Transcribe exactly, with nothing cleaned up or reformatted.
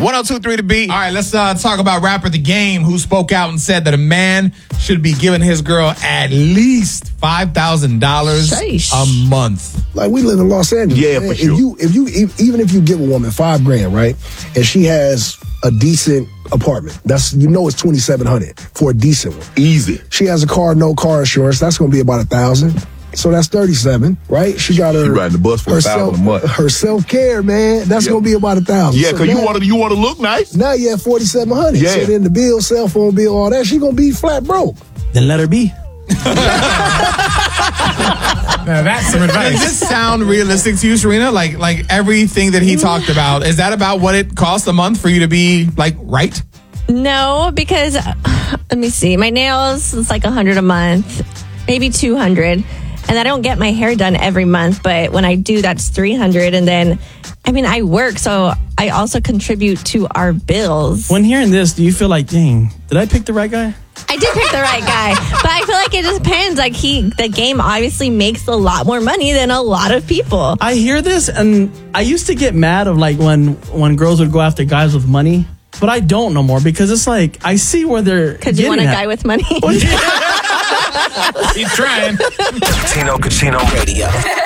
one oh two point three The Beat. All right, let's uh, talk about rapper The Game, who spoke out and said that a man should be giving his girl at least five thousand dollars a month. Like, we live in Los Angeles. Yeah, man. for sure. If you, if you, if, even if you give a woman five grand, right, and she has a decent apartment, that's, you know, it's twenty-seven hundred for a decent one. Easy. She has a car, no car insurance. That's going to be about a thousand. So that's thirty-seven, right? She got her. She riding the bus for a thousand a month. Her self care, man. That's Yeah. gonna be about a thousand. Yeah, So because you now- want to you want to look nice. Now you have forty-seven hundred. Yeah. So then the bill, cell phone bill, all that, she gonna be flat broke. Then let her be. Now, that's some advice. Does this sound realistic to you, Serena? Like, like everything that he talked about, is that about what it costs a month for you to be, like, right? No, because uh, let me see. My nails, it's like one hundred a month, maybe two hundred. And I don't get my hair done every month, but when I do, that's three hundred. And then, I mean, I work, so I also contribute to our bills. When hearing this, do you feel like, dang, did I pick the right guy? I did pick the right guy, but I feel like it just depends. Like he, the game obviously makes a lot more money than a lot of people. I hear this, and I used to get mad of like when when girls would go after guys with money, but I don't no more because it's like I see where they're Because you want a at. guy with money. He's trying. Casino Casino Radio.